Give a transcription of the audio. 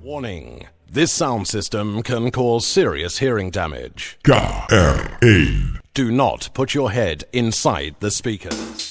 Warning. This sound system can cause serious hearing damage. KRA. Do not put your head inside the speakers.